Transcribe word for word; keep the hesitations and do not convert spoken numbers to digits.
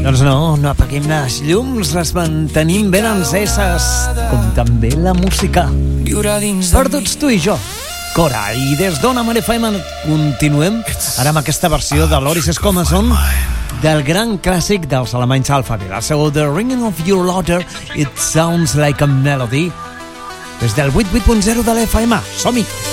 Doncs no, no apaguem les llums, les mantenim ben enceses, com també la música. Per tots tu i jo, Cora, i des d'Ona Mar F M continuem ara amb aquesta versió de Loris Escomason del gran clàssic dels alemanys Alphaville. El seu The Ringing of Your Laughter, It Sounds Like a Melody, des del vuitanta vuit punt zero de l'F M. Som-hi!